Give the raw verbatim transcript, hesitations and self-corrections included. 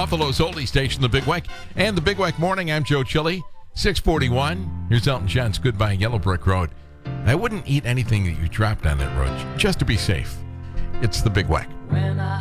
Buffalo's oldie station, The Big Weck. And The Big Weck Morning, I'm Joe Chili. six forty-one. Here's Elton John's Goodbye Yellow Brick Road. I wouldn't eat anything that you dropped on that road, just to be safe. It's The Big Weck.